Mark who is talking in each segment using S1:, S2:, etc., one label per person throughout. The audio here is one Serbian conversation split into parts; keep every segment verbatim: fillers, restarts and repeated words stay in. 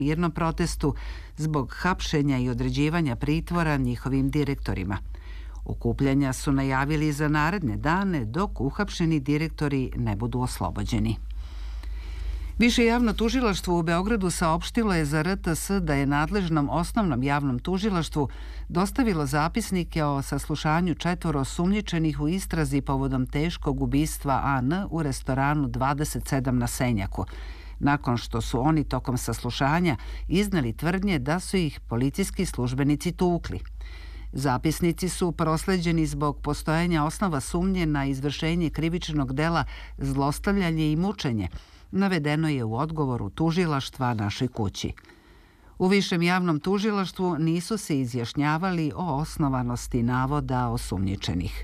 S1: mirnom protestu zbog hapšenja i određivanja pritvora njihovim direktorima. Okupljanja su najavili za naredne dane dok uhapšeni direktori ne budu oslobođeni. Više javno tužilaštvo u Beogradu saopštilo je za er te es da je nadležnom osnovnom javnom tužilaštvu dostavilo zapisnike o saslušanju četvoro osumnjičenih u istrazi povodom teškog ubistva a en u restoranu dvadeset sedam na Senjaku, nakon što su oni tokom saslušanja izneli tvrdnje da su ih policijski službenici tukli. Zapisnici su prosleđeni zbog postojanja osnova sumnje na izvršenje krivičnog dela zlostavljanje i mučenje, navedeno je u odgovoru tužilaštva Našoj kući. U Višem javnom tužilaštvu nisu se izjašnjavali o osnovanosti navoda osumnjičenih.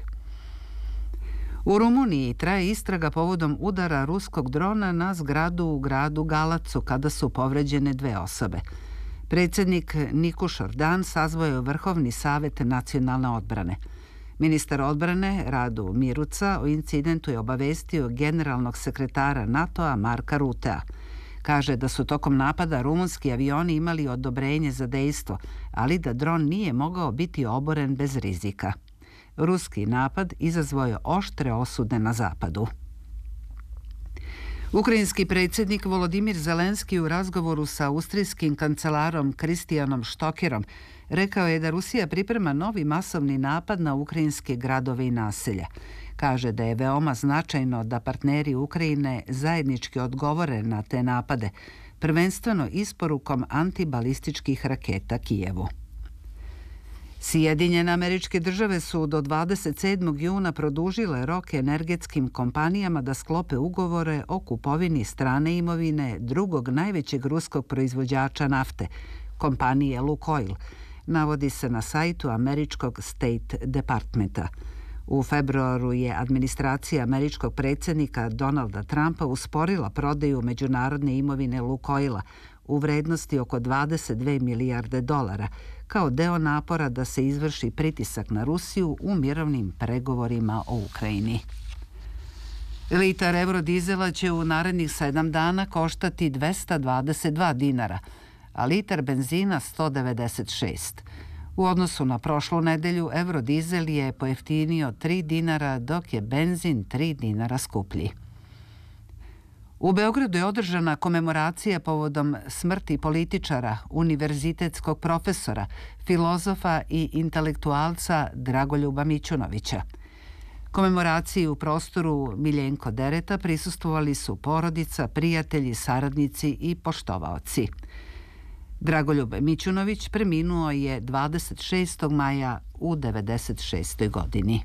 S1: U Rumuniji traje istraga povodom udara ruskog drona na zgradu u gradu Galacu kada su povređene dve osobe. Predsjednik Nikušor Dan sazvao je Vrhovni savet nacionalne odbrane. Ministar odbrane Radu Miruca o incidentu je obavestio generalnog sekretara NATO-a Marka Rutea. Kaže da su tokom napada rumunski avioni imali odobrenje za dejstvo, ali da dron nije mogao biti oboren bez rizika. Ruski napad izazvao je oštre osude na zapadu. Ukrajinski predsjednik Volodimir Zelenski u razgovoru sa austrijskim kancelarom Kristijanom Štokerom rekao je da Rusija priprema novi masovni napad na ukrajinske gradove i naselja. Kaže da je veoma značajno da partneri Ukrajine zajednički odgovore na te napade, prvenstveno isporukom antibalističkih raketa Kijevu. Sjedinjene Američke Države su do dvadeset sedmog juna produžile rok energetskim kompanijama da sklope ugovore o kupovini strane imovine drugog najvećeg ruskog proizvođača nafte, kompanije Lukoil, navodi se na sajtu američkog State Departmenta. U februaru je administracija američkog predsjednika Donalda Trumpa usporila prodaju međunarodne imovine Lukoila u vrednosti oko dvadeset dve milijarde dolara, kao deo napora da se izvrši pritisak na Rusiju u mirovnim pregovorima o Ukrajini. Litar eurodizela će u narednih sedam dana koštati dvesta dvadeset dva dinara, a litar benzina sto devedeset šest. U odnosu na prošlu nedelju, eurodizel je pojeftinio tri dinara, dok je benzin tri dinara skuplji. U Beogradu je održana komemoracija povodom smrti političara, univerzitetskog profesora, filozofa i intelektualca Dragoljuba Mićunovića. Komemoraciji u prostoru Miljenko Dereta prisustvovali su porodica, prijatelji, saradnici i poštovaoci. Dragoljub Mićunović preminuo je dvadeset šestog maja u devedeset šestoj godini.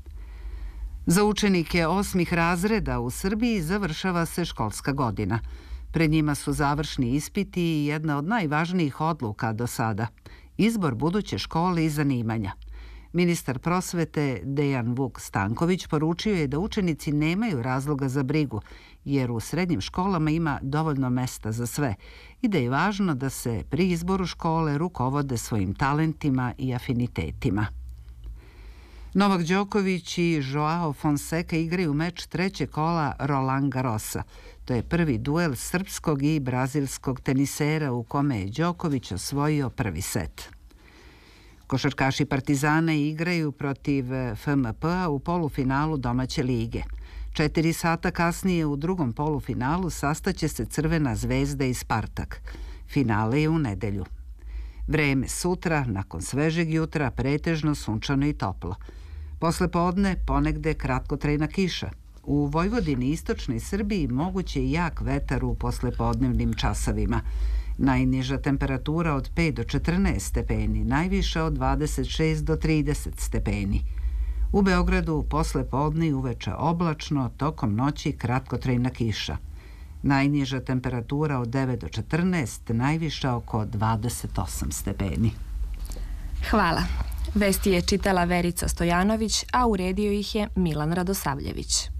S1: Za učenike osmih razreda u Srbiji završava se školska godina. Pred njima su završni ispiti i jedna od najvažnijih odluka do sada – izbor buduće škole i zanimanja. Ministar prosvete Dejan Vuk Stanković poručio je da učenici nemaju razloga za brigu, jer u srednjim školama ima dovoljno mesta za sve i da je važno da se pri izboru škole rukovode svojim talentima i afinitetima. Novak Đoković i Joao Fonseca igraju meč trećeg kola Roland Garrosa. To je prvi duel srpskog i brazilskog tenisera u kome je Đoković osvojio prvi set. Košarkaši Partizana igraju protiv F M P-a u polufinalu domaće lige. Četiri sata kasnije u drugom polufinalu sastaće se Crvena zvezda i Spartak. Finale je u nedelju. Vreme sutra, nakon svežeg jutra, pretežno sunčano i toplo. Posle podne ponegde kratkotrajna kiša. U Vojvodini i istočnoj Srbiji moguće je jak vetar u poslepodnevnim časovima. Najniža temperatura od pet do četrnaest stepeni, najviša od dvadeset šest do trideset stepeni. U Beogradu posle podne i uveče oblačno, tokom noći kratkotrajna kiša. Najniža temperatura od devet do četrnaest, najviša oko dvadeset osam stepeni.
S2: Hvala. Vesti je čitala Verica Stojanović, a uredio ih je Milan Radosavljević.